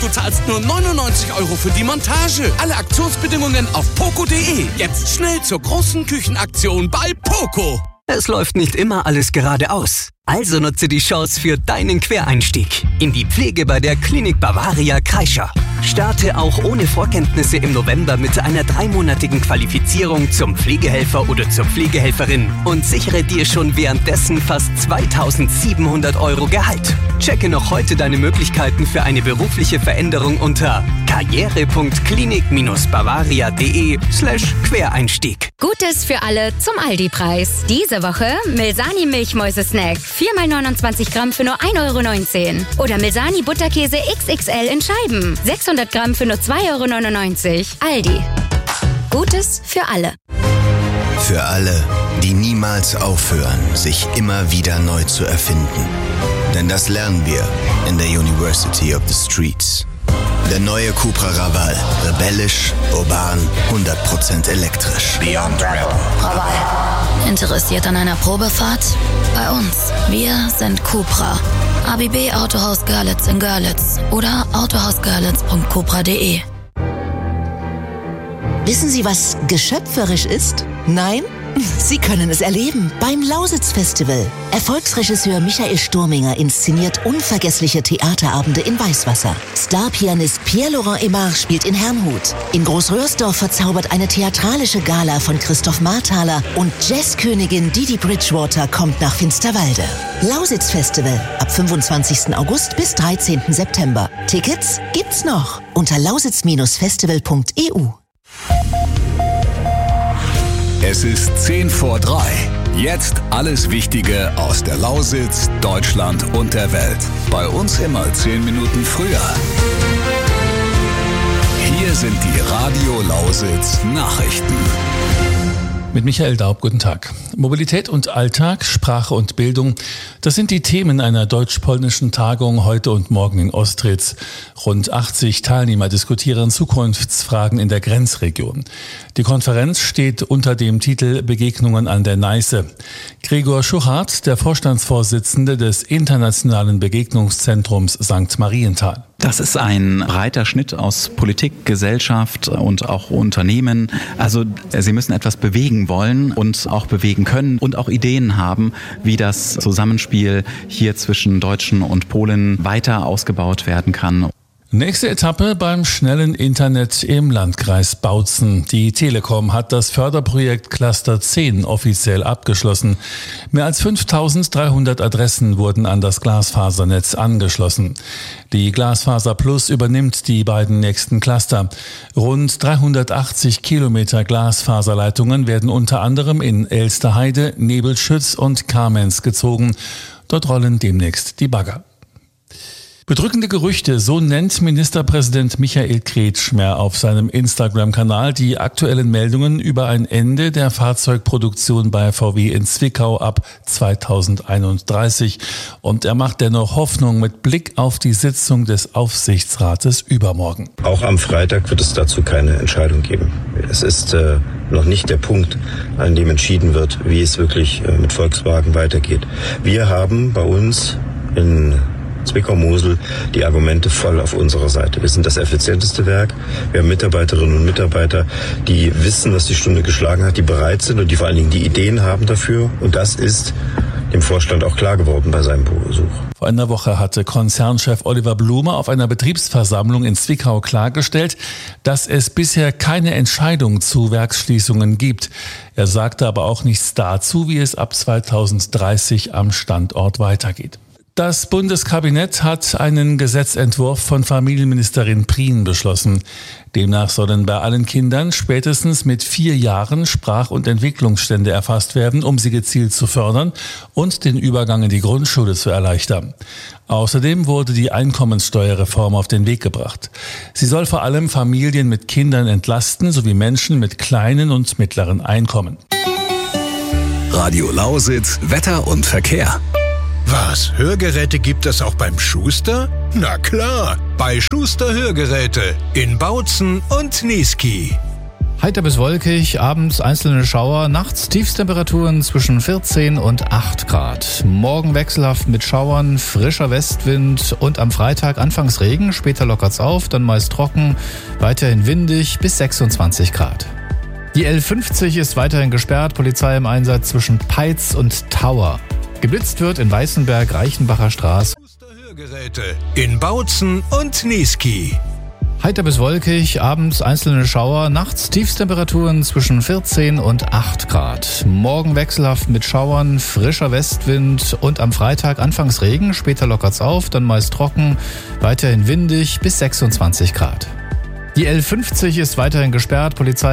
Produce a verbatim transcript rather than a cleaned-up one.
und du zahlst nur neunundneunzig Euro für die Montage. Alle Aktionsbedingungen auf poco punkt de. Jetzt schnell zur großen Küchenaktion bei Poco. Es läuft nicht immer alles geradeaus. Also nutze die Chance für deinen Quereinstieg in die Pflege bei der Klinik Bavaria Kreischer. Starte auch ohne Vorkenntnisse im November mit einer dreimonatigen Qualifizierung zum Pflegehelfer oder zur Pflegehelferin und sichere dir schon währenddessen fast zweitausendsiebenhundert Euro Gehalt. Checke noch heute deine Möglichkeiten für eine berufliche Veränderung unter karriere punkt klinik bavaria punkt de slash Quereinstieg. Gutes für alle zum Aldi-Preis. Diese Woche Milsani Milchmäuse-Snack. vier mal neunundzwanzig Gramm für nur ein Euro neunzehn. Oder Milsani Butterkäse X X L in Scheiben. sechshundert Gramm für nur zwei Euro neunundneunzig. Aldi. Gutes für alle. Für alle, die niemals aufhören, sich immer wieder neu zu erfinden. Denn das lernen wir in der University of the Streets. Der neue Cupra Raval. Rebellisch, urban, hundert Prozent elektrisch. Beyond Rebel. Raval. Interessiert an einer Probefahrt? Bei uns. Wir sind Cupra. A B B Autohaus Görlitz in Görlitz oder autohaus görlitz punkt cupra punkt de. Wissen Sie, was geschöpferisch ist? Nein? Sie können es erleben beim Lausitz-Festival. Erfolgsregisseur Michael Sturminger inszeniert unvergessliche Theaterabende in Weißwasser. Starpianist Pierre-Laurent Aimard spielt in Herrnhut. In Großröhrsdorf verzaubert eine theatralische Gala von Christoph Marthaler und Jazzkönigin Didi Bridgewater kommt nach Finsterwalde. Lausitz-Festival ab fünfundzwanzigsten August bis dreizehnten September. Tickets gibt's noch unter lausitz Festival punkt e u. Es ist zehn vor drei. Jetzt alles Wichtige aus der Lausitz, Deutschland und der Welt. Bei uns immer zehn Minuten früher. Hier sind die Radio Lausitz Nachrichten. Mit Michael Daub, guten Tag. Mobilität und Alltag, Sprache und Bildung, das sind die Themen einer deutsch-polnischen Tagung heute und morgen in Ostritz. Rund achtzig Teilnehmer diskutieren Zukunftsfragen in der Grenzregion. Die Konferenz steht unter dem Titel Begegnungen an der Neiße. Gregor Schuchart, der Vorstandsvorsitzende des Internationalen Begegnungszentrums Sankt Marienthal. Das ist ein breiter Schnitt aus Politik, Gesellschaft und auch Unternehmen. Also sie müssen etwas bewegen wollen und auch bewegen können und auch Ideen haben, wie das Zusammenspiel hier zwischen Deutschen und Polen weiter ausgebaut werden kann. Nächste Etappe beim schnellen Internet im Landkreis Bautzen. Die Telekom hat das Förderprojekt Cluster zehn offiziell abgeschlossen. Mehr als fünftausenddreihundert Adressen wurden an das Glasfasernetz angeschlossen. Die Glasfaser Plus übernimmt die beiden nächsten Cluster. Rund dreihundertachtzig Kilometer Glasfaserleitungen werden unter anderem in Elsterheide, Nebelschütz und Kamenz gezogen. Dort rollen demnächst die Bagger. Bedrückende Gerüchte, so nennt Ministerpräsident Michael Kretschmer auf seinem Instagram-Kanal die aktuellen Meldungen über ein Ende der Fahrzeugproduktion bei V W in Zwickau ab zweitausendeinunddreißig. Und er macht dennoch Hoffnung mit Blick auf die Sitzung des Aufsichtsrates übermorgen. Auch am Freitag wird es dazu keine Entscheidung geben. Es ist äh, noch nicht der Punkt, an dem entschieden wird, wie es wirklich äh, mit Volkswagen weitergeht. Wir haben bei uns in Zwickau-Mosel die Argumente voll auf unserer Seite. Wir sind das effizienteste Werk. Wir haben Mitarbeiterinnen und Mitarbeiter, die wissen, was die Stunde geschlagen hat, die bereit sind und die vor allen Dingen die Ideen haben dafür. Und das ist dem Vorstand auch klar geworden bei seinem Besuch. Vor einer Woche hatte Konzernchef Oliver Blume auf einer Betriebsversammlung in Zwickau klargestellt, dass es bisher keine Entscheidung zu Werksschließungen gibt. Er sagte aber auch nichts dazu, wie es ab zweitausenddreißig am Standort weitergeht. Das Bundeskabinett hat einen Gesetzentwurf von Familienministerin Prien beschlossen. Demnach sollen bei allen Kindern spätestens mit vier Jahren Sprach- und Entwicklungsstände erfasst werden, um sie gezielt zu fördern und den Übergang in die Grundschule zu erleichtern. Außerdem wurde die Einkommenssteuerreform auf den Weg gebracht. Sie soll vor allem Familien mit Kindern entlasten, sowie Menschen mit kleinen und mittleren Einkommen. Radio Lausitz, Wetter und Verkehr. Was, Hörgeräte gibt es auch beim Schuster? Na klar, bei Schuster Hörgeräte in Bautzen und Niesky. Heiter bis wolkig, abends einzelne Schauer, nachts Tiefstemperaturen zwischen vierzehn und acht Grad. Morgen wechselhaft mit Schauern, frischer Westwind und am Freitag anfangs Regen, später lockert's auf, dann meist trocken, weiterhin windig bis sechsundzwanzig Grad. Die L fünfzig ist weiterhin gesperrt, Polizei im Einsatz zwischen Peitz und Tauer. Geblitzt wird in Weißenberg, Reichenbacher Straße. Hörgeräte in Bautzen und Niesky. Heiter bis wolkig, abends einzelne Schauer, nachts Tiefstemperaturen zwischen vierzehn und acht Grad. Morgen wechselhaft mit Schauern, frischer Westwind und am Freitag anfangs Regen, später lockert's auf, dann meist trocken, weiterhin windig bis sechsundzwanzig Grad. Die L fünfzig ist weiterhin gesperrt, Polizei